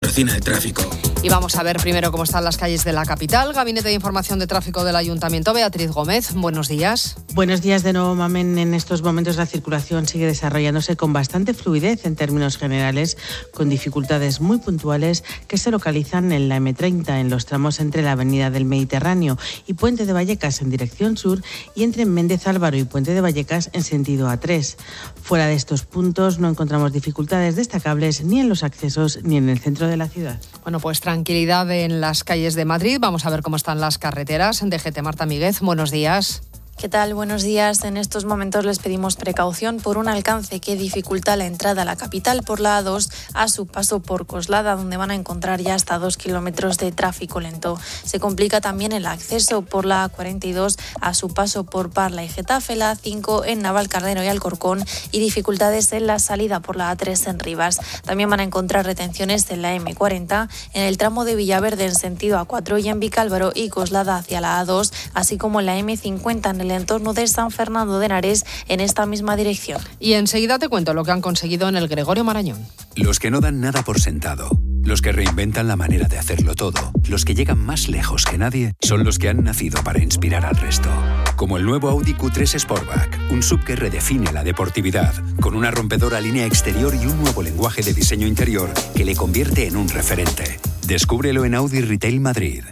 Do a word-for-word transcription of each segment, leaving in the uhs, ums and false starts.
patrocina el tráfico. Y vamos a ver primero cómo están las calles de la capital. Gabinete de Información de Tráfico del Ayuntamiento, Beatriz Gómez. Buenos días. Buenos días de nuevo, Mamen. En estos momentos la circulación sigue desarrollándose con bastante fluidez en términos generales, con dificultades muy puntuales que se localizan en la eme treinta, en los tramos entre la Avenida del Mediterráneo y Puente de Vallecas en dirección sur y entre Méndez Álvaro y Puente de Vallecas en sentido A tres. Fuera de estos puntos no encontramos dificultades destacables ni en los accesos ni en el centro de la ciudad. Bueno, pues tranquilidad en las calles de Madrid. Vamos a ver cómo están las carreteras. D G T, Marta Míguez, buenos días. ¿Qué tal? Buenos días. En estos momentos les pedimos precaución por un alcance que dificulta la entrada a la capital por la A dos a su paso por Coslada, donde van a encontrar ya hasta dos kilómetros de tráfico lento. Se complica también el acceso por la A cuarenta y dos a su paso por Parla y Getafe, la A cinco en Navalcarnero y Alcorcón y dificultades en la salida por la A tres en Rivas. También van a encontrar retenciones en la eme cuarenta, en el tramo de Villaverde en sentido A cuatro y en Vicálvaro y Coslada hacia la A dos, así como en la eme cincuenta en el entorno de San Fernando de Henares en esta misma dirección. Y enseguida te cuento lo que han conseguido en el Gregorio Marañón. Los que no dan nada por sentado, los que reinventan la manera de hacerlo todo, los que llegan más lejos que nadie, son los que han nacido para inspirar al resto. Como el nuevo Audi Q tres Sportback, un sub que redefine la deportividad, con una rompedora línea exterior y un nuevo lenguaje de diseño interior que le convierte en un referente. Descúbrelo en Audi Retail Madrid.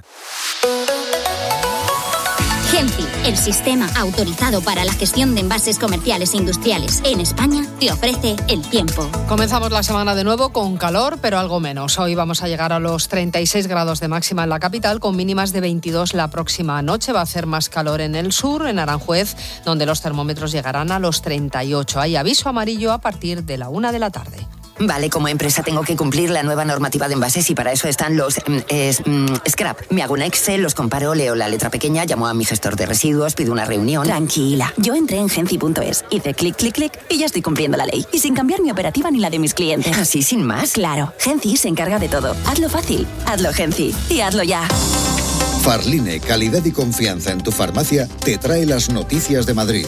Genci, el sistema autorizado para la gestión de envases comerciales e industriales en España, te ofrece el tiempo. Comenzamos la semana de nuevo con calor, pero algo menos. Hoy vamos a llegar a los treinta y seis grados de máxima en la capital, con mínimas de veintidós la próxima noche. Va a hacer más calor en el sur, en Aranjuez, donde los termómetros llegarán a los treinta y ocho. Hay aviso amarillo a partir de la una de la tarde. Vale, como empresa tengo que cumplir la nueva normativa de envases y para eso están los eh, eh, scrap. Me hago un Excel, los comparo, leo la letra pequeña, llamo a mi gestor de residuos, pido una reunión. Tranquila, yo entré en genci punto es, hice clic, clic, clic y ya estoy cumpliendo la ley. Y sin cambiar mi operativa ni la de mis clientes. ¿Así sin más? Claro, Genci se encarga de todo. Hazlo fácil, hazlo Genci y hazlo ya. Farline, calidad y confianza en tu farmacia, te trae las noticias de Madrid.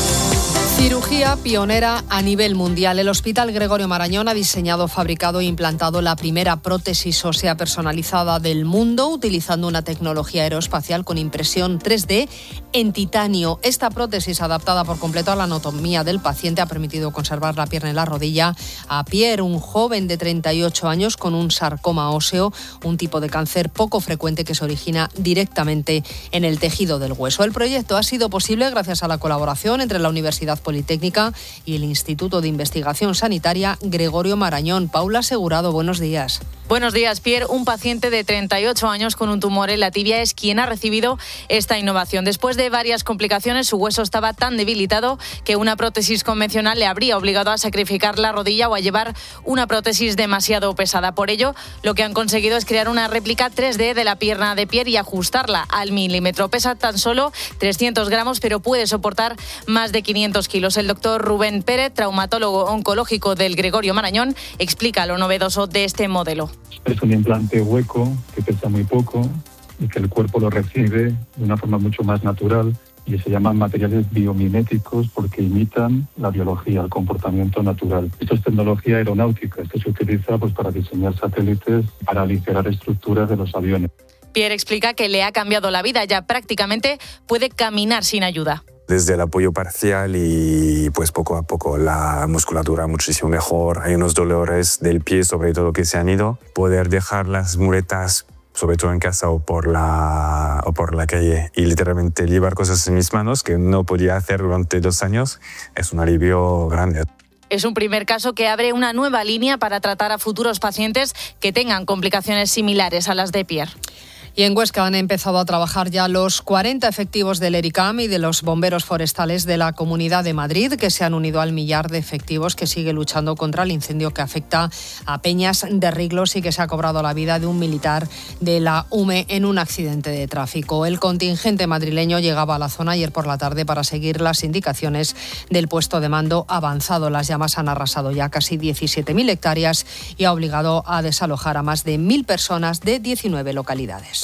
Cirugía pionera a nivel mundial. El Hospital Gregorio Marañón ha diseñado, fabricado e implantado la primera prótesis ósea personalizada del mundo utilizando una tecnología aeroespacial con impresión tres D en titanio. Esta prótesis, adaptada por completo a la anatomía del paciente, ha permitido conservar la pierna y la rodilla a Pierre, un joven de treinta y ocho años con un sarcoma óseo, un tipo de cáncer poco frecuente que se origina directamente en el tejido del hueso. El proyecto ha sido posible gracias a la colaboración entre la Universidad Politécnica y el Instituto de Investigación Sanitaria Gregorio Marañón. Paula Asegurado, buenos días. Buenos días, Pierre. Un paciente de treinta y ocho años con un tumor en la tibia es quien ha recibido esta innovación. Después de varias complicaciones, su hueso estaba tan debilitado que una prótesis convencional le habría obligado a sacrificar la rodilla o a llevar una prótesis demasiado pesada. Por ello, lo que han conseguido es crear una réplica tres D de la pierna de Pierre y ajustarla al milímetro. Pesa tan solo trescientos gramos, pero puede soportar más de quinientos kilos. El doctor Rubén Pérez, traumatólogo oncológico del Gregorio Marañón, explica lo novedoso de este modelo. Es un implante hueco que pesa muy poco y que el cuerpo lo recibe de una forma mucho más natural y se llaman materiales biomiméticos porque imitan la biología, el comportamiento natural. Esto es tecnología aeronáutica, esto se utiliza pues, para diseñar satélites, para aligerar estructuras de los aviones. Pierre explica que le ha cambiado la vida, ya prácticamente puede caminar sin ayuda. Desde el apoyo parcial y pues poco a poco la musculatura muchísimo mejor. Hay unos dolores del pie sobre todo que se han ido. Poder dejar las muletas sobre todo en casa o por la o por la calle y literalmente llevar cosas en mis manos que no podía hacer durante dos años es un alivio grande. Es un primer caso que abre una nueva línea para tratar a futuros pacientes que tengan complicaciones similares a las de Pierre. Y en Huesca han empezado a trabajar ya los cuarenta efectivos del ERICAM y de los bomberos forestales de la Comunidad de Madrid, que se han unido al millar de efectivos que sigue luchando contra el incendio que afecta a Peñas de Riglos y que se ha cobrado la vida de un militar de la U M E en un accidente de tráfico. El contingente madrileño llegaba a la zona ayer por la tarde para seguir las indicaciones del puesto de mando avanzado. Las llamas han arrasado ya casi diecisiete mil hectáreas y ha obligado a desalojar a más de mil personas de diecinueve localidades.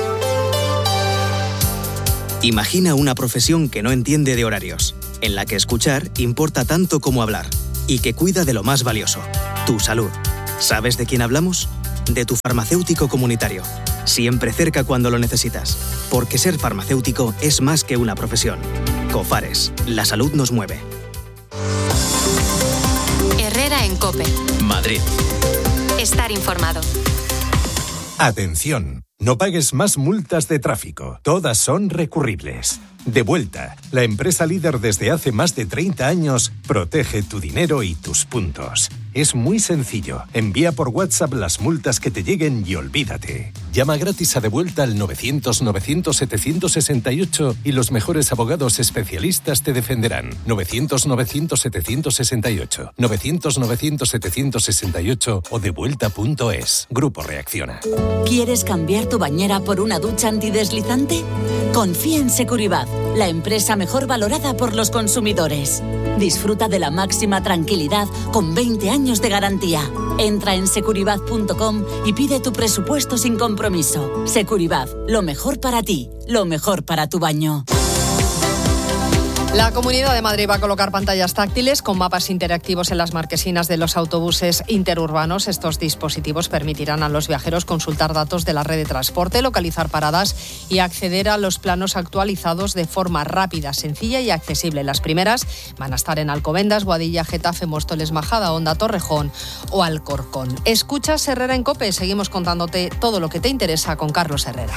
Imagina una profesión que no entiende de horarios, en la que escuchar importa tanto como hablar y que cuida de lo más valioso, tu salud. ¿Sabes de quién hablamos? de tu farmacéutico comunitario. Siempre cerca cuando lo necesitas. Porque ser farmacéutico es más que una profesión. Cofares, la salud nos mueve. Herrera en COPE. Madrid. Estar informado. Atención, no pagues más multas de tráfico. Todas son recurribles. Devuelta, la empresa líder desde hace más de treinta años, protege tu dinero y tus puntos. Es muy sencillo. Envía por WhatsApp las multas que te lleguen y olvídate. Llama gratis a Devuelta al novecientos novecientos setecientos sesenta y ocho y los mejores abogados especialistas te defenderán. novecientos novecientos setecientos sesenta y ocho, novecientos novecientos setecientos sesenta y ocho o devuelta punto es. Grupo Reacciona. ¿Quieres cambiar tu bañera por una ducha antideslizante? Confía en Securibat, la empresa mejor valorada por los consumidores. Disfruta de la máxima tranquilidad con veinte años de garantía. Entra en securibat punto com y pide tu presupuesto sin compromiso. Securibat, lo mejor para ti, lo mejor para tu baño. La Comunidad de Madrid va a colocar pantallas táctiles con mapas interactivos en las marquesinas de los autobuses interurbanos. Estos dispositivos permitirán a los viajeros consultar datos de la red de transporte, localizar paradas y acceder a los planos actualizados de forma rápida, sencilla y accesible. Las primeras van a estar en Alcobendas, Boadilla, Getafe, Móstoles, Majada, Honda, Torrejón o Alcorcón. Escuchas Herrera en COPE. Seguimos contándote todo lo que te interesa con Carlos Herrera.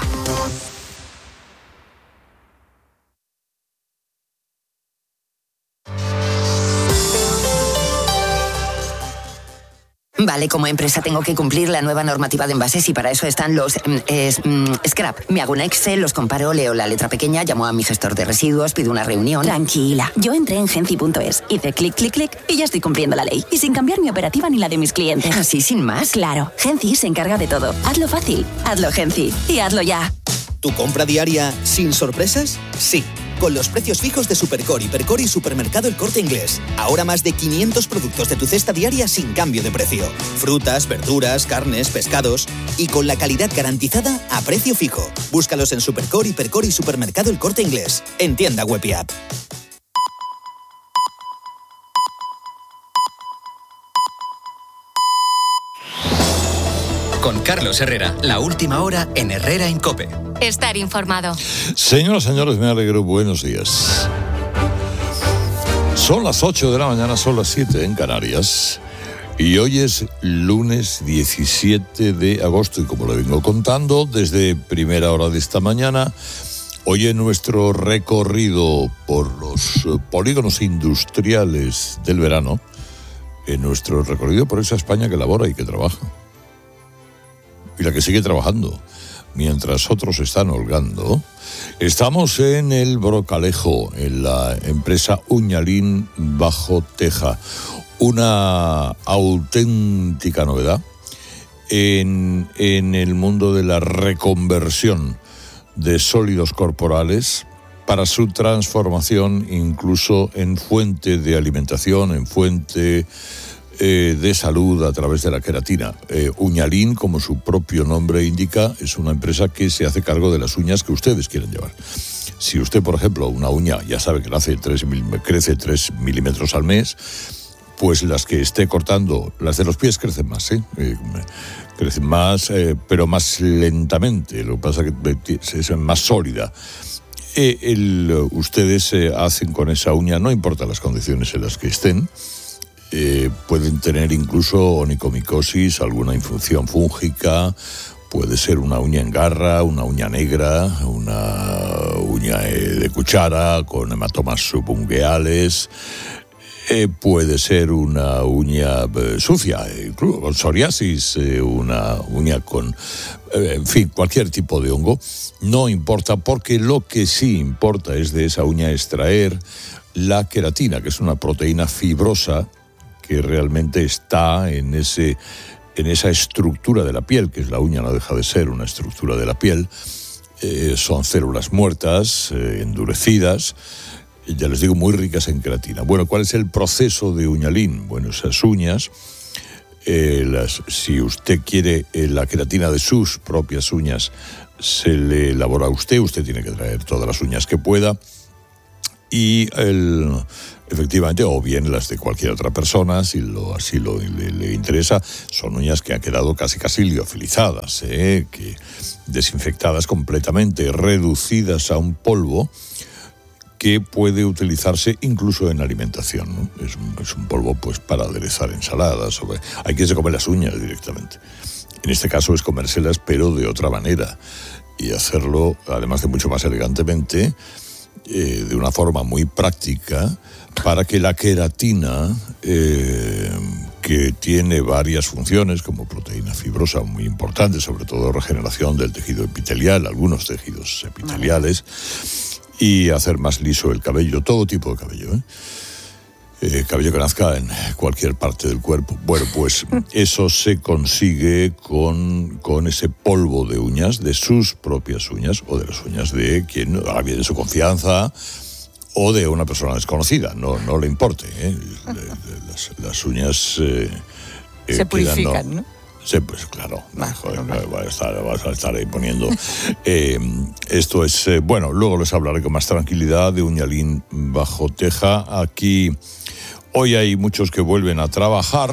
Vale, como empresa tengo que cumplir la nueva normativa de envases y para eso están los eh, mm, scrap. Me hago un Excel, los comparo, leo la letra pequeña, llamo a mi gestor de residuos, pido una reunión. Tranquila, yo entré en genci punto es, hice clic, clic, clic y ya estoy cumpliendo la ley. Y sin cambiar mi operativa ni la de mis clientes. ¿Así sin más? Claro, Genci se encarga de todo. Hazlo fácil, hazlo Genci y hazlo ya. ¿Tu compra diaria sin sorpresas? Sí. Con los precios fijos de Supercore, Hipercore y Supermercado El Corte Inglés. Ahora más de quinientos productos de tu cesta diaria sin cambio de precio. Frutas, verduras, carnes, pescados. Y con la calidad garantizada a precio fijo. Búscalos en Supercore, Hipercore y Supermercado El Corte Inglés. En tienda web y app. Con Carlos Herrera, la última hora en Herrera en COPE. Estar informado. Señoras y señores, me alegro. Buenos días. Son las ocho de la mañana, son las siete en Canarias. Y hoy es lunes diecisiete de agosto. Y como le vengo contando desde primera hora de esta mañana, hoy en nuestro recorrido por los polígonos industriales del verano, en nuestro recorrido por esa España que labora y que trabaja. Y la que sigue trabajando, mientras otros están holgando. Estamos en el Brocalejo, en la empresa Uñalín Bajo Teja. Una auténtica novedad en, en el mundo de la reconversión de sólidos corporales para su transformación incluso en fuente de alimentación, en fuente Eh, de salud a través de la queratina. Eh, Uñalín, como su propio nombre indica, es una empresa que se hace cargo de las uñas que ustedes quieren llevar. Si usted, por ejemplo, una uña, ya sabe que nace tres, crece tres milímetros al mes, pues las que esté cortando, las de los pies crecen más, ¿eh? Eh, crecen más, eh, pero más lentamente. Lo que pasa es que es más sólida. Eh, el, ustedes eh, hacen con esa uña, no importa las condiciones en las que estén, Eh, pueden tener incluso onicomicosis, alguna infección fúngica, puede ser una uña en garra, una uña negra, una uña eh, de cuchara con hematomas subungueales, eh, puede ser una uña eh, sucia, incluso con psoriasis, eh, una uña con, eh, en fin, cualquier tipo de hongo. No importa, porque lo que sí importa es de esa uña extraer la queratina, que es una proteína fibrosa que realmente está en ese en esa estructura de la piel, que es la uña, no deja de ser una estructura de la piel. Eh, son células muertas, eh, endurecidas, ya les digo, muy ricas en queratina. Bueno, ¿cuál es el proceso de Uñalín? Bueno, esas uñas, eh, las, si usted quiere eh, la queratina de sus propias uñas, se le elabora a usted, usted tiene que traer todas las uñas que pueda. y el, efectivamente, o bien las de cualquier otra persona, si lo, así lo, le, le interesa, son uñas que han quedado casi casi liofilizadas, ¿eh? que desinfectadas completamente, reducidas a un polvo que puede utilizarse incluso en alimentación, ¿no? Es, un, es un polvo pues para aderezar ensaladas, o, hay quien se come las uñas directamente. En este caso es comérselas, pero de otra manera, y hacerlo, además de mucho más elegantemente, eh, de una forma muy práctica, para que la queratina, eh, que tiene varias funciones, como proteína fibrosa muy importante, sobre todo regeneración del tejido epitelial, algunos tejidos epiteliales, y hacer más liso el cabello, todo tipo de cabello, ¿eh? Eh, cabello que nazca en cualquier parte del cuerpo. Bueno, pues eso se consigue con, con ese polvo de uñas, de sus propias uñas, o de las uñas de quien haga bien de su confianza, o de una persona desconocida, no, no le importe, ¿eh? Las, las uñas eh, eh, se purifican, quedan, ¿no? ¿no? Sí, pues claro, ah, joder, va a estar, vas a estar ahí poniendo. Eh, esto es, eh, bueno, luego les hablaré con más tranquilidad de Uñalín bajo teja. Aquí hoy hay muchos que vuelven a trabajar,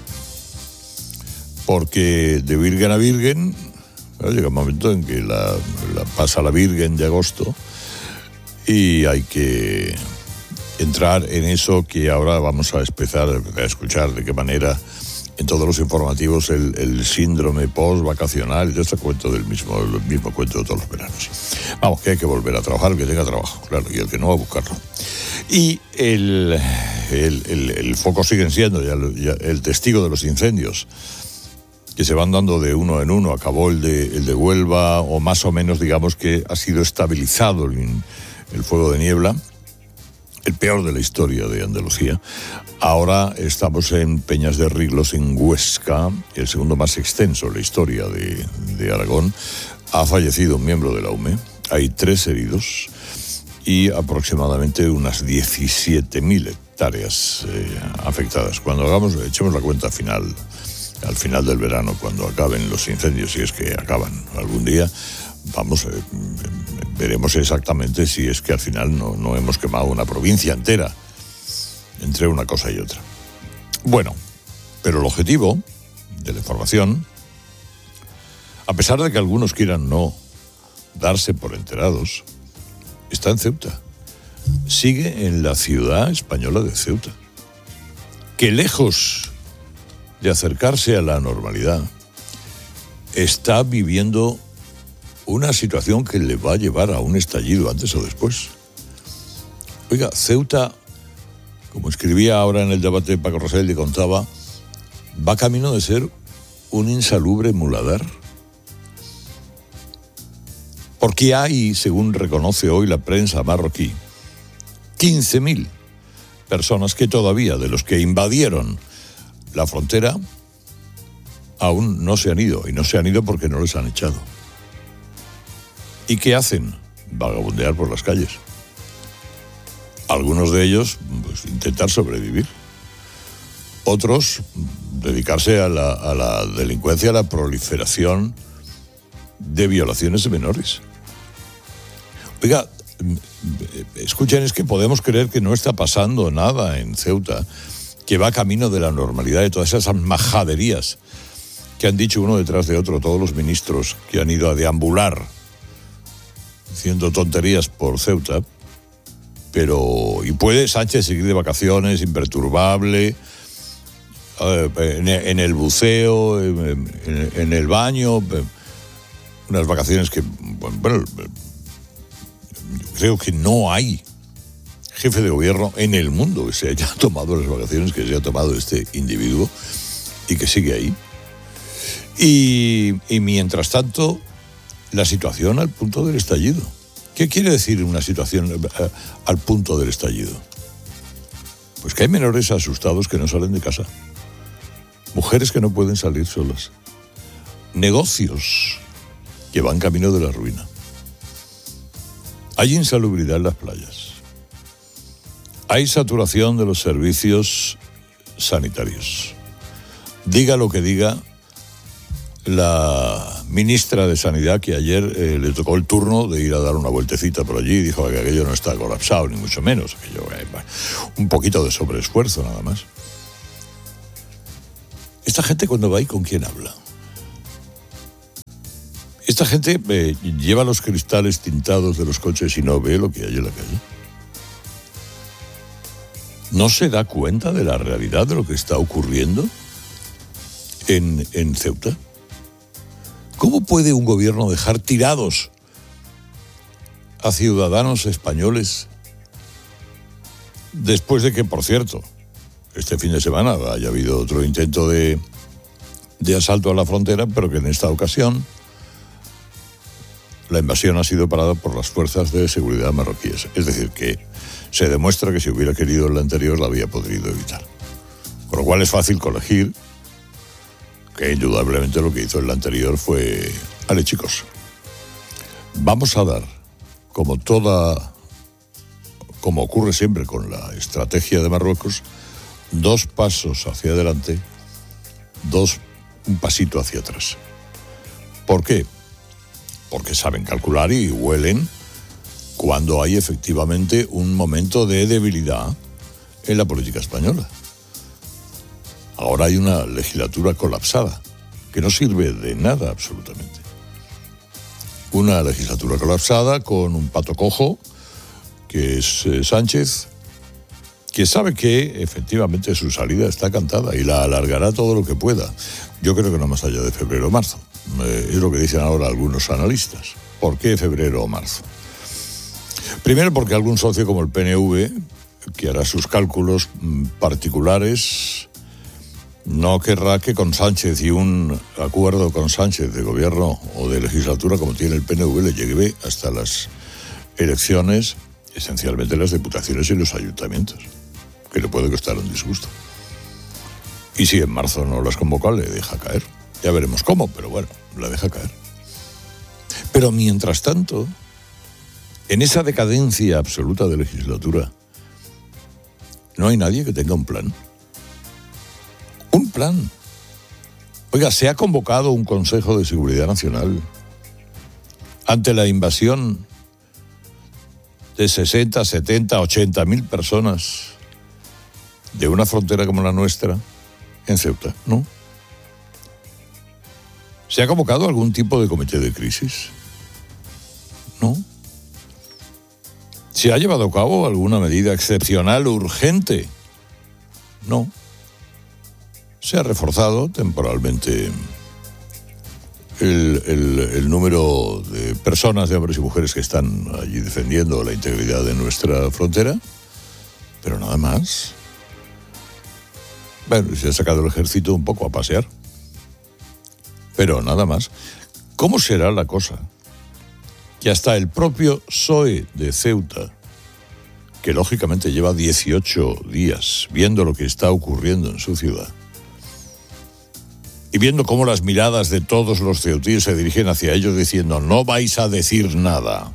porque de Virgen a Virgen, ¿no? Llega un momento en que la, la pasa la Virgen de agosto y hay que entrar en eso que ahora vamos a empezar a escuchar de qué manera en todos los informativos el, el síndrome post-vacacional, yo este cuento del mismo, el mismo cuento de todos los veranos. Vamos, que hay que volver a trabajar, el que tenga trabajo, claro, y el que no, a buscarlo. Y el, el, el, el foco siguen siendo ya, ya el testigo de los incendios, que se van dando de uno en uno. Acabó el de, el de Huelva, o más o menos, digamos que ha sido estabilizado el, el fuego de niebla, el peor de la historia de Andalucía. Ahora estamos en Peñas de Riglos, en Huesca, el segundo más extenso en la historia de, de Aragón. Ha fallecido un miembro de la U M E, hay tres heridos y aproximadamente unas diecisiete mil hectáreas eh, afectadas. Cuando hagamos, echemos la cuenta final, al final del verano, cuando acaben los incendios, si es que acaban algún día, vamos, eh, veremos exactamente si es que al final no, no hemos quemado una provincia entera entre una cosa y otra. Bueno, pero el objetivo de la información, a pesar de que algunos quieran no darse por enterados, está en Ceuta. Sigue en la ciudad española de Ceuta, que lejos de acercarse a la normalidad, está viviendo una situación que le va a llevar a un estallido antes o después. Oiga, Ceuta, como escribía ahora en el debate de Paco Rosell y contaba, va camino de ser un insalubre muladar. Porque hay, según reconoce hoy la prensa marroquí, quince mil personas que todavía, de los que invadieron la frontera, aún no se han ido. Y no se han ido porque no les han echado. ¿Y qué hacen? Vagabundear por las calles. Algunos de ellos, pues, intentar sobrevivir. Otros, dedicarse a la, a la delincuencia, a la proliferación de violaciones de menores. Oiga, escuchen, es que podemos creer que no está pasando nada en Ceuta, que va camino de la normalidad, de todas esas majaderías que han dicho uno detrás de otro todos los ministros que han ido a deambular haciendo tonterías por Ceuta. Pero, y puede Sánchez seguir de vacaciones, imperturbable, eh, en, en el buceo, en, en, en el baño, unas vacaciones que, bueno, creo que no hay jefe de gobierno en el mundo que se haya tomado las vacaciones que se haya tomado este individuo y que sigue ahí. Y, y mientras tanto, la situación al punto del estallido. ¿Qué quiere decir una situación eh, al punto del estallido? Pues que hay menores asustados que no salen de casa, mujeres que no pueden salir solas, negocios que van camino de la ruina. Hay insalubridad en las playas. Hay saturación de los servicios sanitarios. Diga lo que diga la ministra de Sanidad, que ayer eh, le tocó el turno de ir a dar una vueltecita por allí y dijo que aquello no está colapsado, ni mucho menos. Aquello, eh, un poquito de sobreesfuerzo nada más. Esta gente cuando va ahí, ¿con quién habla? Esta gente eh, lleva los cristales tintados de los coches y no ve lo que hay en la calle. ¿No se da cuenta de la realidad de lo que está ocurriendo en, en Ceuta? ¿Cómo puede un gobierno dejar tirados a ciudadanos españoles después de que, por cierto, este fin de semana haya habido otro intento de, de asalto a la frontera, pero que en esta ocasión la invasión ha sido parada por las fuerzas de seguridad marroquíes? Es decir, que se demuestra que si hubiera querido el anterior la había podido evitar. Con lo cual es fácil colegir que indudablemente lo que hizo el anterior fue... Vale, chicos, vamos a dar, como toda, como ocurre siempre con la estrategia de Marruecos, dos pasos hacia adelante, dos, un pasito hacia atrás. ¿Por qué? Porque saben calcular y huelen cuando hay efectivamente un momento de debilidad en la política española. Ahora hay una legislatura colapsada, que no sirve de nada absolutamente. Una legislatura colapsada con un pato cojo, que es eh, Sánchez, que sabe que efectivamente su salida está cantada y la alargará todo lo que pueda. Yo creo que no más allá de febrero o marzo. Eh, es lo que dicen ahora algunos analistas. ¿Por qué febrero o marzo? Primero porque algún socio como el P N V, que hará sus cálculos particulares, no querrá que con Sánchez y un acuerdo con Sánchez de gobierno o de legislatura como tiene el P N V le llegue hasta las elecciones, esencialmente las diputaciones y los ayuntamientos, que le puede costar un disgusto. Y si en marzo no las convoca, le deja caer. Ya veremos cómo, pero bueno, la deja caer. Pero mientras tanto, en esa decadencia absoluta de legislatura, no hay nadie que tenga un plan. Un plan. Oiga, se ha convocado un Consejo de Seguridad Nacional ante la invasión de sesenta, setenta, ochenta mil personas de una frontera como la nuestra en Ceuta, ¿no? ¿Se ha convocado algún tipo de comité de crisis? ¿No? ¿Se ha llevado a cabo alguna medida excepcional o urgente? No. Se ha reforzado temporalmente el, el, el número de personas, de hombres y mujeres que están allí defendiendo la integridad de nuestra frontera, pero nada más. Bueno, se ha sacado el ejército un poco a pasear, pero nada más. ¿Cómo será la cosa? Que hasta el propio P S O E de Ceuta, que lógicamente lleva dieciocho días viendo lo que está ocurriendo en su ciudad, y viendo cómo las miradas de todos los ceutíes se dirigen hacia ellos diciendo no vais a decir nada,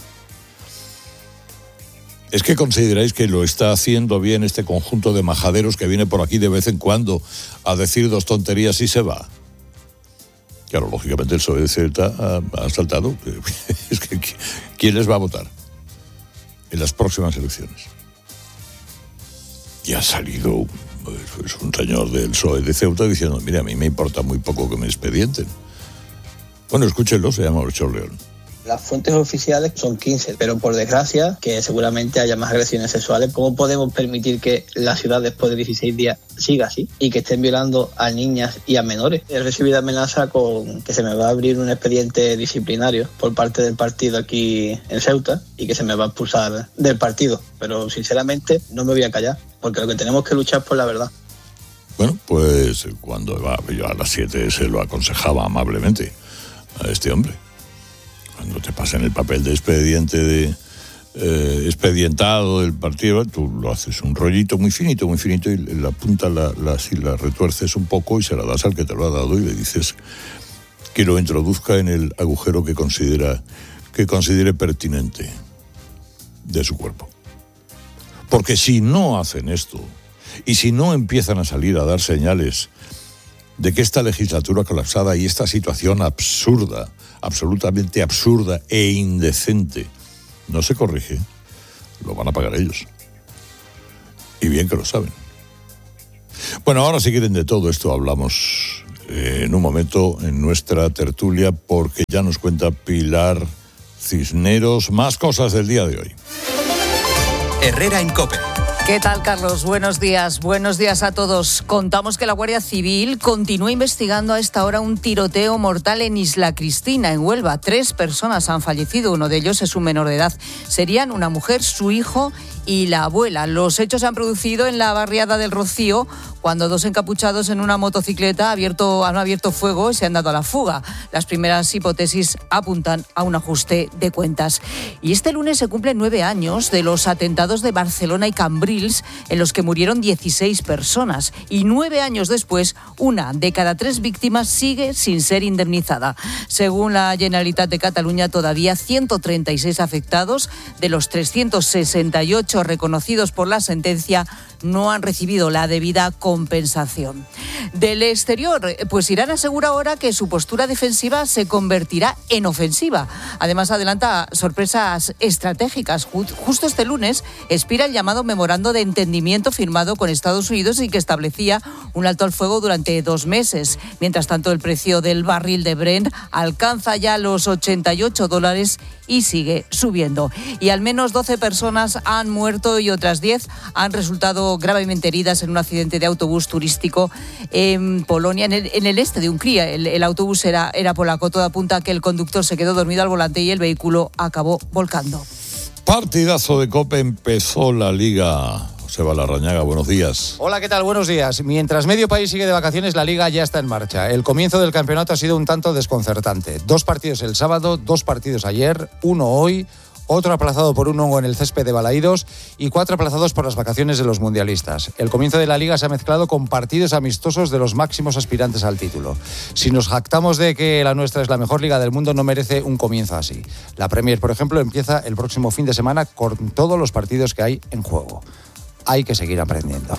¿es que consideráis que lo está haciendo bien este conjunto de majaderos que viene por aquí de vez en cuando a decir dos tonterías y se va? Claro, lógicamente el P S O E de Ceuta ha, ha saltado. Es que ¿quién les va a votar en las próximas elecciones? Y ha salido pues, un señor del P S O E de Ceuta diciendo, mira, a mí me importa muy poco que me expedienten. Bueno, escúchenlo, se llama Orchol León. Las fuentes oficiales son quince, pero por desgracia, que seguramente haya más agresiones sexuales, ¿cómo podemos permitir que la ciudad después de dieciséis días siga así y que estén violando a niñas y a menores? He recibido amenaza con que se me va a abrir un expediente disciplinario por parte del partido aquí en Ceuta y que se me va a expulsar del partido, pero sinceramente no me voy a callar, porque lo que tenemos que luchar es por la verdad. Bueno, pues cuando va, yo a las siete se lo aconsejaba amablemente a este hombre. Cuando te pasan el papel de expediente de eh, expedientado del partido, tú lo haces un rollito muy finito, muy finito, y la punta la, la, si la retuerces un poco y se la das al que te lo ha dado y le dices que lo introduzca en el agujero que considera que considere pertinente de su cuerpo. Porque si no hacen esto y si no empiezan a salir a dar señales de que esta legislatura colapsada y esta situación absurda, absolutamente absurda e indecente, no se corrige, lo van a pagar ellos. Y bien que lo saben. Bueno, ahora si quieren de todo esto hablamos eh, en un momento en nuestra tertulia, porque ya nos cuenta Pilar Cisneros más cosas del día de hoy. Herrera en COPE. ¿Qué tal, Carlos? Buenos días. Buenos días a todos. Contamos que la Guardia Civil continúa investigando a esta hora un tiroteo mortal en Isla Cristina, en Huelva. Tres personas han fallecido. Uno de ellos es un menor de edad. Serían una mujer, su hijo y la abuela. Los hechos se han producido en la barriada del Rocío, cuando dos encapuchados en una motocicleta abierto, han abierto fuego y se han dado a la fuga. Las primeras hipótesis apuntan a un ajuste de cuentas. Y este lunes se cumplen nueve años de los atentados de Barcelona y Cambrils, en los que murieron dieciséis personas. Y nueve años después, una de cada tres víctimas sigue sin ser indemnizada. Según la Generalitat de Cataluña, todavía ciento treinta y seis afectados de los trescientos sesenta y ocho reconocidos por la sentencia no han recibido la debida compensación. Del exterior, pues Irán asegura ahora que su postura defensiva se convertirá en ofensiva. Además, adelanta sorpresas estratégicas. Justo este lunes expira el llamado memorando de entendimiento firmado con Estados Unidos y que establecía un alto al fuego durante dos meses. Mientras tanto, el precio del barril de Brent alcanza ya los ochenta y ocho dólares y sigue subiendo. Y al menos doce personas han muerto y otras diez han resultado gravemente heridas en un accidente de autobús turístico en Polonia, en el, en el este de Hungría. El, el autobús era, era polaco. Todo apunta a que el conductor se quedó dormido al volante y el vehículo acabó volcando. Partidazo de COPE, empezó la Liga. Joseba Larrañaga, buenos días. Hola, ¿qué tal? Buenos días. Mientras medio país sigue de vacaciones, la Liga ya está en marcha. El comienzo del campeonato ha sido un tanto desconcertante. Dos partidos el sábado, dos partidos ayer, uno hoy, otro aplazado por un hongo en el césped de Balaídos y cuatro aplazados por las vacaciones de los mundialistas. El comienzo de la Liga se ha mezclado con partidos amistosos de los máximos aspirantes al título. Si nos jactamos de que la nuestra es la mejor Liga del mundo, no merece un comienzo así. La Premier, por ejemplo, empieza el próximo fin de semana con todos los partidos que hay en juego. Hay que seguir aprendiendo.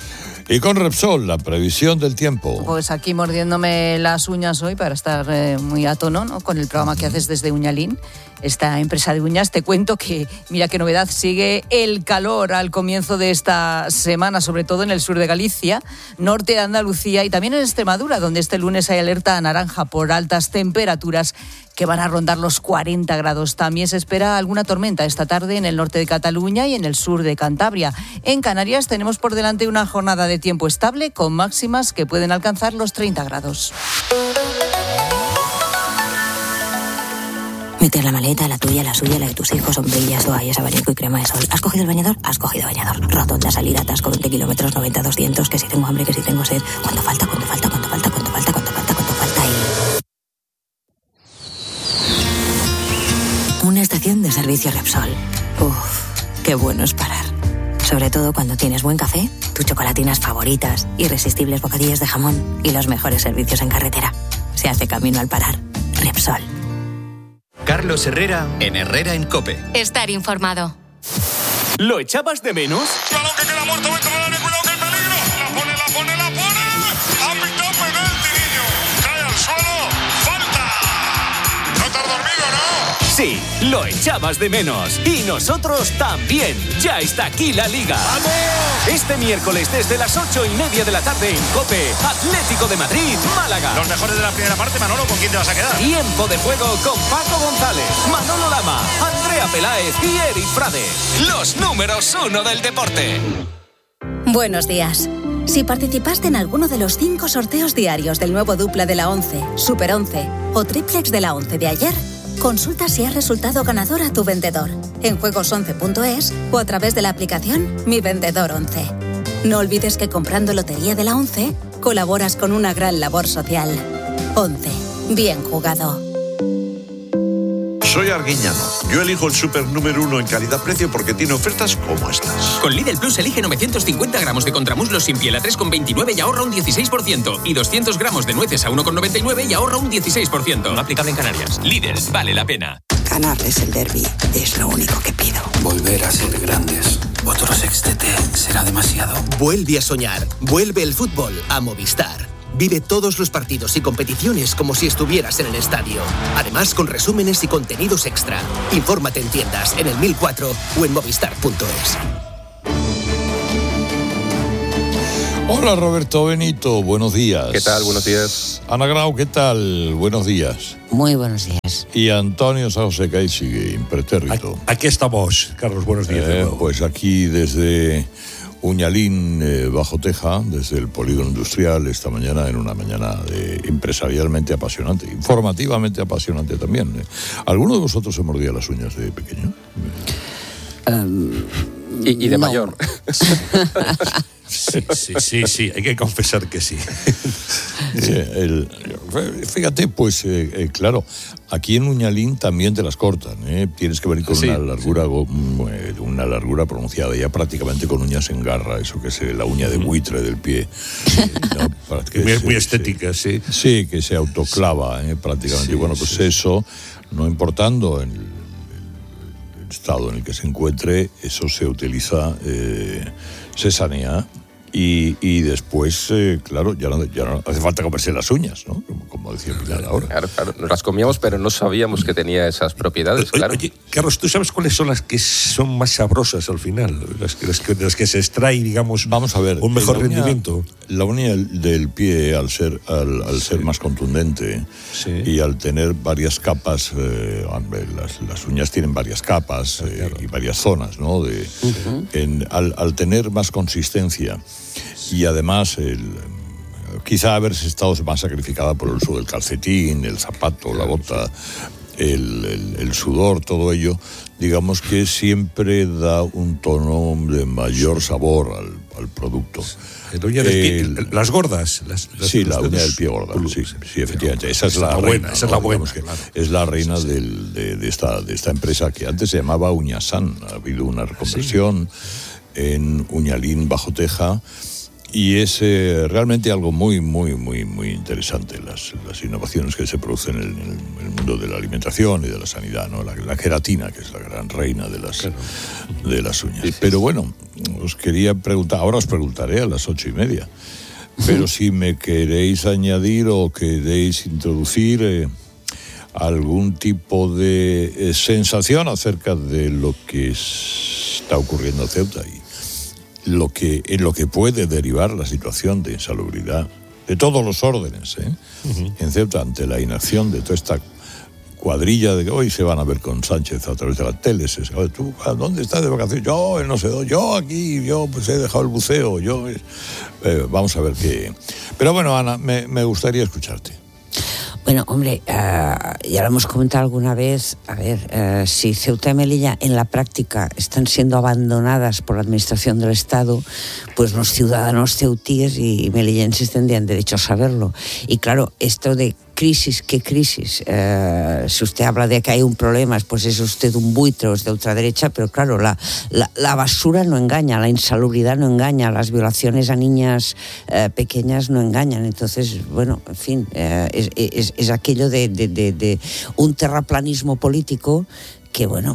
Y con Repsol, la previsión del tiempo. Pues aquí mordiéndome las uñas hoy para estar eh, muy a tono, ¿no?, con el programa que haces desde Uñalín, esta empresa de uñas. Te cuento que, mira qué novedad, sigue el calor al comienzo de esta semana, sobre todo en el sur de Galicia, norte de Andalucía y también en Extremadura, donde este lunes hay alerta naranja por altas temperaturas que van a rondar los cuarenta grados. También se espera alguna tormenta esta tarde en el norte de Cataluña y en el sur de Cantabria. En Canarias tenemos por delante una jornada de tiempo estable con máximas que pueden alcanzar los treinta grados. Meter la maleta, la tuya, la suya, la de tus hijos, sombrillas, toallas, abanico y crema de sol. ¿Has cogido el bañador? Has cogido bañador. Rotonda, salida, atasco, veinte kilómetros, noventa, doscientos, que si tengo hambre, que si tengo sed. ¿Cuánto falta? ¿Cuánto falta? ¿Cuánto falta? ¿Cuánto falta? ¿Cuánto falta? ¿Cuánto falta? Y... una estación de servicio Repsol. Uf, qué bueno es parar. Sobre todo cuando tienes buen café, tus chocolatinas favoritas, irresistibles bocadillos de jamón y los mejores servicios en carretera. Se hace camino al parar. Repsol. Carlos Herrera en Herrera en COPE. Estar informado. ¿Lo echabas de menos? ¡Balón que queda muerto dentro del área! ¡Cuidado que hay peligro! ¡La pone, la pone, la pone! ¡Ha pitado penalti, niño! ¡Cae al suelo! ¡Falta! ¿No te has dormido, no? Sí, lo echabas de menos. Y nosotros también. Ya está aquí la Liga. ¡Vamos! Este miércoles desde las ocho y media de la tarde en COPE, Atlético de Madrid, Málaga. Los mejores de la primera parte, Manolo, ¿con quién te vas a quedar? Tiempo de juego con Paco González, Manolo Lama, Andrea Peláez y Eric Frade. Los números uno del deporte. Buenos días. Si participaste en alguno de los cinco sorteos diarios del nuevo dupla de la once, Super once o triplex de la once de ayer, consulta si has resultado ganador a tu vendedor en juegos once punto es o a través de la aplicación Mi Vendedor once. No olvides que comprando Lotería de la once colaboras con una gran labor social. once. Bien jugado. Soy Arguiñano. Yo elijo el súper número uno en calidad-precio porque tiene ofertas como estas. Con Lidl Plus elige novecientos cincuenta gramos de contramuslos sin piel a tres con veintinueve y ahorra un dieciséis por ciento. Y doscientos gramos de nueces a uno con noventa y nueve y ahorra un dieciséis por ciento. No aplicable en Canarias. Lidl, vale la pena. Ganarles el derbi es lo único que pido. Volver a ser grandes. Otro sextete será demasiado. Vuelve a soñar. Vuelve el fútbol a Movistar. Vive todos los partidos y competiciones como si estuvieras en el estadio. Además, con resúmenes y contenidos extra. Infórmate en tiendas, en el mil cuatro o en movistar punto es. Hola Roberto Benito, buenos días. ¿Qué tal? Buenos días. Ana Grau, ¿qué tal? Buenos días. Muy buenos días. Y Antonio Sauseca y sigue impertérrito. Aquí estamos, Carlos, buenos días. Eh, pues aquí desde Uñalín, eh, bajo Teja, desde el polígono industrial, esta mañana, en una mañana de, empresarialmente apasionante, informativamente apasionante también. ¿eh? ¿Alguno de vosotros se mordía las uñas de pequeño? Um, y, y de no. mayor. Sí, sí, sí, sí, hay que confesar que sí. Eh, el, fíjate, pues, eh, eh, claro, aquí en Uñalín también te las cortan, ¿eh? Tienes que venir con sí, una largura sí. una largura pronunciada, ya prácticamente con uñas en garra, eso que es la uña de buitre del pie. ¿no? Para que muy, se, muy estética, se, sí. Sí, que se autoclava, ¿eh? prácticamente. Sí, y bueno, pues sí. eso, no importando en el, el estado en el que se encuentre, eso se utiliza, eh, se sanea. Y, y después, eh, claro, ya no, ya no hace falta comerse las uñas, ¿no? Como, como decía Pilar ahora. Claro, claro, nos las comíamos, pero no sabíamos que tenía esas propiedades, claro. Oye, Carlos, ¿tú sabes cuáles son las que son más sabrosas al final? Las que, las que, de las que se extrae, digamos, Vamos a ver, un mejor la uña, rendimiento. La uña del pie, al ser, al, al sí. ser más contundente sí. y al tener varias capas, eh, las, las uñas tienen varias capas eh, claro. y varias zonas, ¿no? De, uh-huh. en, al, al tener más consistencia y además el, quizá haberse estado más sacrificada por el uso del calcetín, el zapato, la bota, el, el, el sudor, todo ello, digamos que siempre da un tono de mayor sabor al, al producto. El uña del pie, el, las gordas. Las, las, sí, la uña del pie gorda, sí, sí, efectivamente. Esa es la, la reina. Buena, esa es la ¿no? buena, claro. Es la reina sí, sí. Del, de, de, esta, de esta empresa que antes se llamaba Uñasan. Ha habido una reconversión sí. en Uñalín, bajo Teja. Y es eh, realmente algo muy, muy, muy, muy interesante las, las innovaciones que se producen en el, en el mundo de la alimentación y de la sanidad, ¿no? La, la queratina, que es la gran reina de las, claro. de las uñas. Sí, sí, pero bueno, os quería preguntar, ahora os preguntaré a las ocho y media, pero si me queréis añadir o queréis introducir eh, algún tipo de eh, sensación acerca de lo que está ocurriendo en Ceuta y lo que en lo que puede derivar la situación de insalubridad de todos los órdenes ¿eh? uh-huh. en Ceuta ante la inacción de toda esta cuadrilla de que hoy se van a ver con Sánchez a través de las teles. ¿Tú dónde estás de vacaciones? Yo no sé, yo aquí, yo pues he dejado el buceo, yo eh, vamos a ver qué. Pero bueno, Ana, me, me gustaría escucharte. Bueno, hombre, uh, ya lo hemos comentado alguna vez, a ver, uh, si Ceuta y Melilla en la práctica están siendo abandonadas por la administración del Estado, pues los ciudadanos ceutíes y melillenses tendrían derecho a saberlo. Y claro, esto de crisis, ¿qué crisis? Uh, si usted habla de que hay un problema, pues es usted un buitre, es de ultraderecha, pero claro, la, la, la basura no engaña, la insalubridad no engaña, las violaciones a niñas uh, pequeñas no engañan. Entonces, bueno, en fin, uh, es, es, es aquello de, de, de, de un terraplanismo político que, bueno,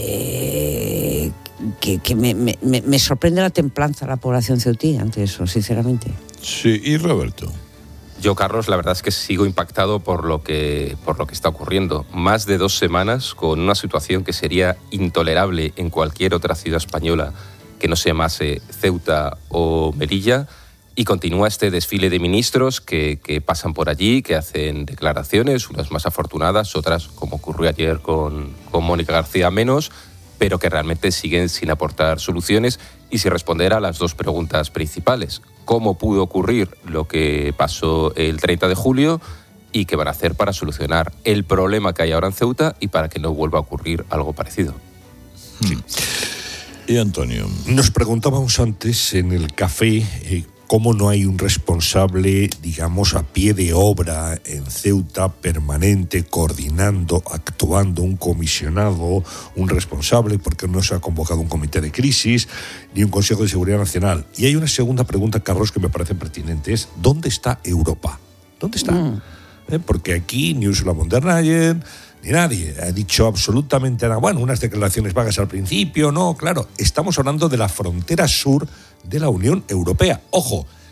que... que, que me, me, me sorprende la templanza de la población ceutí ante eso, sinceramente. Sí, y Roberto. Yo, Carlos, la verdad es que sigo impactado por lo que, por lo que está ocurriendo. Más de dos semanas con una situación que sería intolerable en cualquier otra ciudad española que no se llamase Ceuta o Melilla, y continúa este desfile de ministros que, que pasan por allí, que hacen declaraciones, unas más afortunadas, otras, como ocurrió ayer con, con Mónica García, menos, pero que realmente siguen sin aportar soluciones y sin responder a las dos preguntas principales. ¿Cómo pudo ocurrir lo que pasó el treinta de julio y qué van a hacer para solucionar el problema que hay ahora en Ceuta y para que no vuelva a ocurrir algo parecido? Sí. Y Antonio. Nos preguntábamos antes en el café eh, cómo no hay un responsable, digamos, a pie de obra en Ceuta, permanente, coordinando, actuando, un comisionado, un responsable, porque no se ha convocado un comité de crisis ni un Consejo de Seguridad Nacional. Y hay una segunda pregunta, Carlos, que me parece pertinente, es ¿dónde está Europa? ¿Dónde está? Mm. ¿Eh? Porque aquí ni Ursula von der Leyen ni nadie ha dicho absolutamente nada. Bueno, unas declaraciones vagas al principio, no, claro, estamos hablando de la frontera sur de la Unión Europea. Ojo,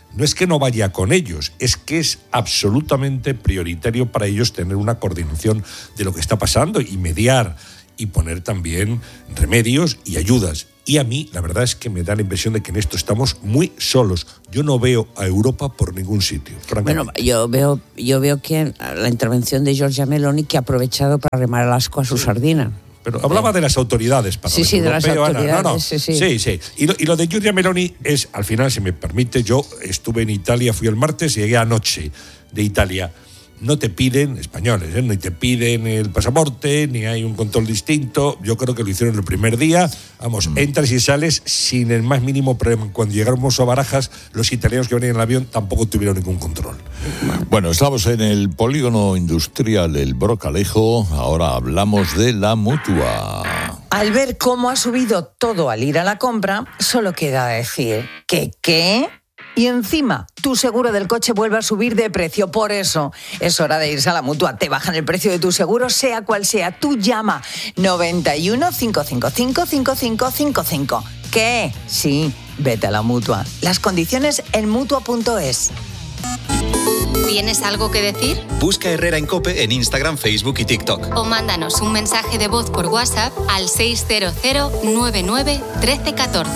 no es que no vaya con ellos, es que es absolutamente prioritario para ellos tener una coordinación de lo que está pasando y mediar y poner también remedios y ayudas. Y a mí, la verdad es que me da la impresión de que en esto estamos muy solos. Yo no veo a Europa por ningún sitio, francamente. Bueno, yo veo, yo veo que la intervención de Giorgia Meloni, que ha aprovechado para remar el asco a su sardina. Pero hablaba de las autoridades. Para sí, sí, de las europeo, autoridades. No, no. Sí, sí. sí, sí. Y, lo, y lo de Giorgia Meloni es, al final, si me permite, yo estuve en Italia, fui el martes y llegué anoche de Italia. No te piden, españoles, ¿eh? ni te piden el pasaporte, ni hay un control distinto. Yo creo que lo hicieron el primer día. Vamos, mm. entras y sales sin el más mínimo problema. Cuando llegamos a Barajas, los italianos que venían en el avión tampoco tuvieron ningún control. Bueno, estamos en el polígono industrial El Brocalejo. Ahora hablamos de la Mutua. Al ver cómo ha subido todo al ir a la compra, solo queda decir que ¿qué? Y encima, tu seguro del coche vuelve a subir de precio. Por eso es hora de irse a la Mutua. Te bajan el precio de tu seguro, sea cual sea. Tú llama noventa y uno, cinco cinco cinco, cinco cinco cinco cinco. ¿Qué? Sí, vete a la Mutua. Las condiciones en mutua punto es. ¿Tienes algo que decir? Busca Herrera en COPE en Instagram, Facebook y TikTok. O mándanos un mensaje de voz por WhatsApp al seis cero cero, nueve nueve, uno tres uno cuatro.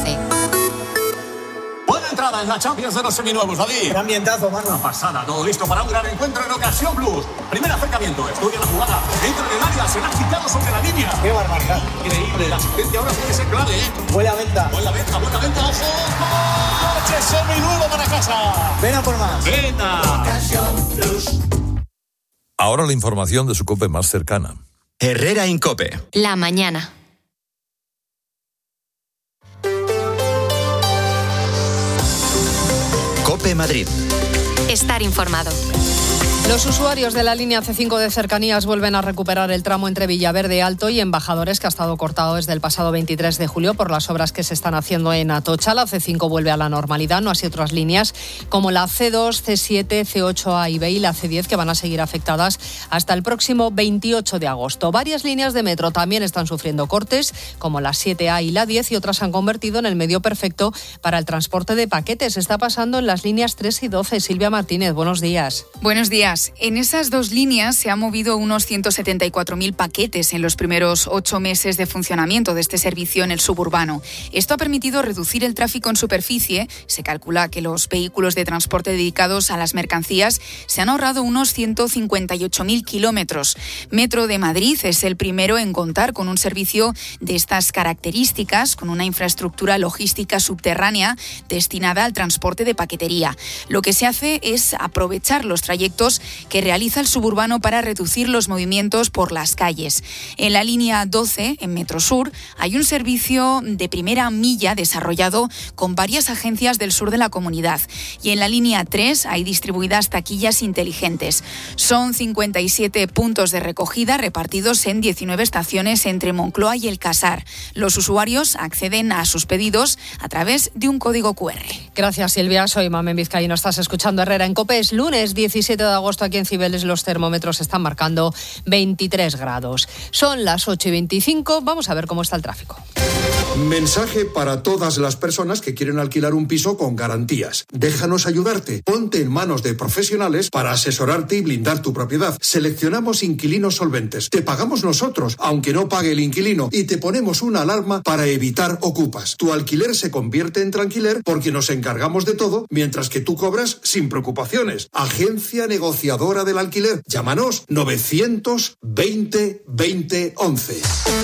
Buena entrada en la Champions de los seminuevos, David. Qué ambientazo, mano. Una pasada, todo listo para un gran encuentro en Ocasión Plus. Primer acercamiento, estudia la jugada, entra en el área, se la ha quitado sobre la línea. Qué barbaridad. Increíble, la asistencia ahora puede ser clave, ¿eh? Buena venta. Buena venta, buena venta, ojo. ¡Coche seminuevo para casa! Ven a por más. Venta. Ocasión Plus. Ahora la información de su COPE más cercana. Herrera en COPE. La mañana. COPE Madrid. Estar informado. Los usuarios de la línea C cinco de cercanías vuelven a recuperar el tramo entre Villaverde Alto y Embajadores, que ha estado cortado desde el pasado veintitrés de julio por las obras que se están haciendo en Atocha. La C cinco vuelve a la normalidad, no así otras líneas como la C dos, C siete, C ocho A y B y la C diez, que van a seguir afectadas hasta el próximo veintiocho de agosto. Varias líneas de metro también están sufriendo cortes, como la siete A y la diez, y otras se han convertido en el medio perfecto para el transporte de paquetes. Está pasando en las líneas tres y doce. Silvia Martínez, buenos días. Buenos días. En esas dos líneas se han movido unos ciento setenta y cuatro mil paquetes en los primeros ocho meses de funcionamiento de este servicio en el suburbano. Esto ha permitido reducir el tráfico en superficie. Se calcula que los vehículos de transporte dedicados a las mercancías se han ahorrado unos ciento cincuenta y ocho mil kilómetros. Metro de Madrid es el primero en contar con un servicio de estas características, con una infraestructura logística subterránea destinada al transporte de paquetería. Lo que se hace es aprovechar los trayectos que realiza el suburbano para reducir los movimientos por las calles. En la línea doce, en Metrosur, hay un servicio de primera milla desarrollado con varias agencias del sur de la comunidad. Y en la línea tres hay distribuidas taquillas inteligentes. Son cincuenta y siete puntos de recogida repartidos en diecinueve estaciones entre Moncloa y El Casar. Los usuarios acceden a sus pedidos a través de un código cu erre. Gracias, Silvia. Soy Mamen Vizcaíno. Estás escuchando Herrera en COPE. Es lunes diecisiete de agosto. Aquí en Cibeles los termómetros están marcando veintitrés grados. Son las ocho y veinticinco. Vamos a ver cómo está el tráfico. Mensaje para todas las personas que quieren alquilar un piso con garantías. Déjanos ayudarte. Ponte en manos de profesionales para asesorarte y blindar tu propiedad. Seleccionamos inquilinos solventes. Te pagamos nosotros, aunque no pague el inquilino, y te ponemos una alarma para evitar ocupas. Tu alquiler se convierte en tranquiler porque nos encargamos de todo, mientras que tú cobras sin preocupaciones. Agencia negociadora del alquiler. Llámanos novecientos veinte veinte once.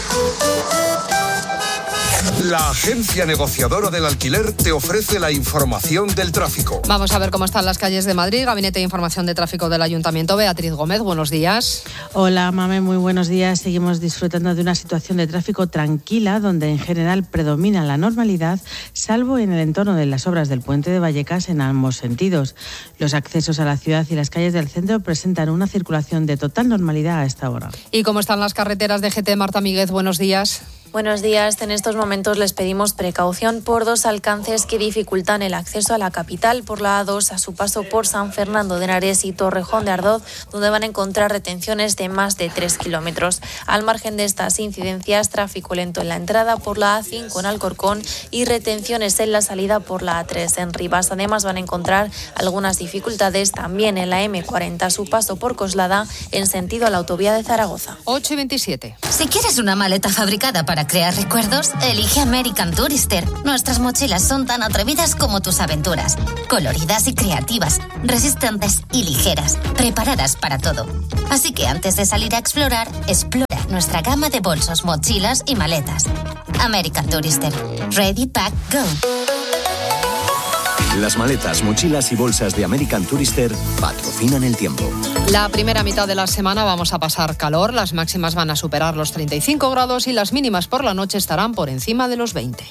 La agencia negociadora del alquiler te ofrece la información del tráfico. Vamos a ver cómo están las calles de Madrid. Gabinete de Información de Tráfico del Ayuntamiento. Beatriz Gómez, buenos días. Hola, Mame, muy buenos días. Seguimos disfrutando de una situación de tráfico tranquila, donde en general predomina la normalidad, salvo en el entorno de las obras del puente de Vallecas en ambos sentidos. Los accesos a la ciudad y las calles del centro presentan una circulación de total normalidad a esta hora. ¿Y cómo están las carreteras de G T? Marta Míguez, buenos días. Buenos días. En estos momentos les pedimos precaución por dos alcances que dificultan el acceso a la capital. Por la A dos, a su paso por San Fernando de Henares y Torrejón de Ardoz, donde van a encontrar retenciones de más de tres kilómetros. Al margen de estas incidencias, tráfico lento en la entrada por la A cinco en Alcorcón y retenciones en la salida por la A tres en Rivas. Además, van a encontrar algunas dificultades también en la eme cuarenta, a su paso por Coslada, en sentido a la autovía de Zaragoza. ocho y veintisiete. Si quieres una maleta fabricada para crear recuerdos, elige American Tourister. Nuestras mochilas son tan atrevidas como tus aventuras. Coloridas y creativas, resistentes y ligeras, preparadas para todo. Así que antes de salir a explorar, explora nuestra gama de bolsos, mochilas y maletas. American Tourister. Ready, Pack, Go. Las maletas, mochilas y bolsas de American Tourister patrocinan el tiempo. La primera mitad de la semana vamos a pasar calor, las máximas van a superar los treinta y cinco grados y las mínimas por la noche estarán por encima de los veinte.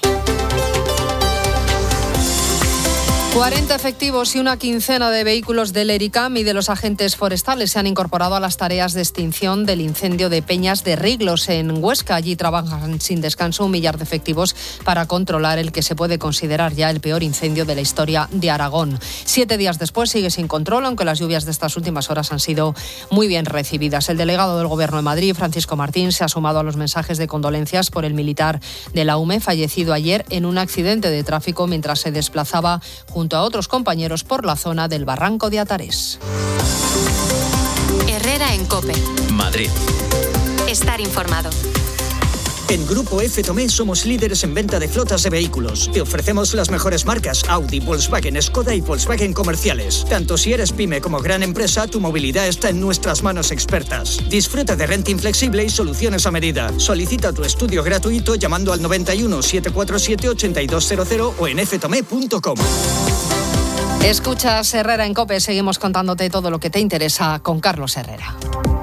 cuarenta efectivos y una quincena de vehículos del ERICAM y de los agentes forestales se han incorporado a las tareas de extinción del incendio de Peñas de Riglos en Huesca. Allí trabajan sin descanso un millar de efectivos para controlar el que se puede considerar ya el peor incendio de la historia de Aragón. Siete días después sigue sin control, aunque las lluvias de estas últimas horas han sido muy bien recibidas. El delegado del Gobierno de Madrid, Francisco Martín, se ha sumado a los mensajes de condolencias por el militar de la U M E fallecido ayer en un accidente de tráfico mientras se desplazaba junto a otros compañeros por la zona del Barranco de Atarés. Herrera en COPE. Madrid. Estar informado. En Grupo F Tomé somos líderes en venta de flotas de vehículos. Te ofrecemos las mejores marcas Audi, Volkswagen, Skoda y Volkswagen comerciales. Tanto si eres pyme como gran empresa, tu movilidad está en nuestras manos expertas. Disfruta de renting flexible y soluciones a medida. Solicita tu estudio gratuito llamando al noventa y uno, setecientos cuarenta y siete, ochenta y dos cero cero o en f tomé punto com. Escuchas Herrera en COPE, seguimos contándote todo lo que te interesa con Carlos Herrera.